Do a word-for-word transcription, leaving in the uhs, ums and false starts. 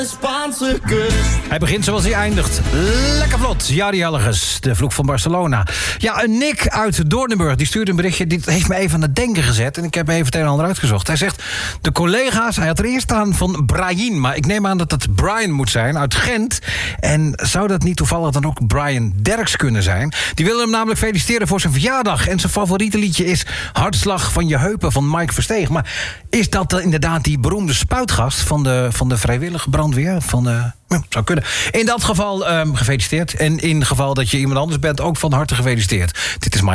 Spaanse kust. Hij begint zoals hij eindigt. Lekker vlot. Jari Helliges, de vloek van Barcelona. Ja, een Nick uit Doornenburg, die stuurde een berichtje. Dit heeft me even aan het denken gezet. En ik heb even het een en ander uitgezocht. Hij zegt, de collega's, hij had er eerst staan van Brian. Maar ik neem aan dat het Brian moet zijn, uit Gent. En zou dat niet toevallig dan ook Brian Derks kunnen zijn? Die willen hem namelijk feliciteren voor zijn verjaardag. En zijn favoriete liedje is Hartslag van je heupen van Mike Versteeg. Maar is dat dan inderdaad die beroemde spuitgast van de, van de vrijwillige brandweer? Van de, ja, zou kunnen. In dat geval um, gefeliciteerd. En in geval dat je iemand anders bent, ook van harte gefeliciteerd. Dit is Mike.